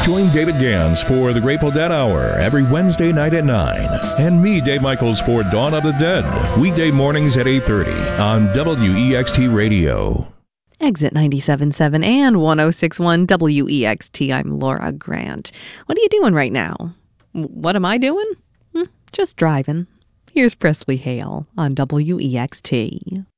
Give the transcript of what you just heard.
Join David Gans for the Grateful Dead Hour every Wednesday night at 9. And me, Dave Michaels, for Dawn of the Dead, weekday mornings at 8:30 on WEXT Radio. Exit 97.7 and 106.1 WEXT. I'm Laura Grant. What are you doing right now? What am I doing? Just driving. Here's Presley Hale on WEXT.